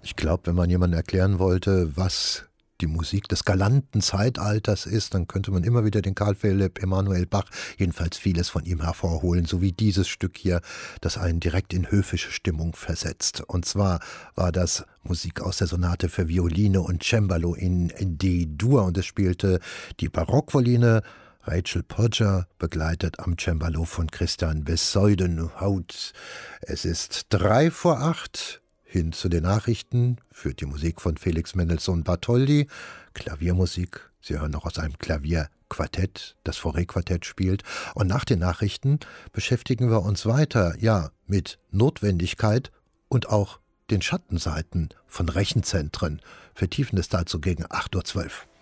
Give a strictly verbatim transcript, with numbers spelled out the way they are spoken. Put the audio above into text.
Ich glaube, wenn man jemandem erklären wollte, was die Musik des galanten Zeitalters ist, dann könnte man immer wieder den Karl Philipp Emanuel Bach, jedenfalls vieles von ihm hervorholen, so wie dieses Stück hier, das einen direkt in höfische Stimmung versetzt. Und zwar war das Musik aus der Sonate für Violine und Cembalo in D-Dur und es spielte die Barockvioline Rachel Podger, begleitet am Cembalo von Christian Bezuidenhout. Es ist drei vor acht. Hin zu den Nachrichten, führt die Musik von Felix Mendelssohn Bartholdy, Klaviermusik, Sie hören noch aus einem Klavierquartett, das Fauré-Quartett spielt. Und nach den Nachrichten beschäftigen wir uns weiter, ja, mit Notwendigkeit und auch den Schattenseiten von Rechenzentren. Vertiefen es dazu gegen acht Uhr zwölf.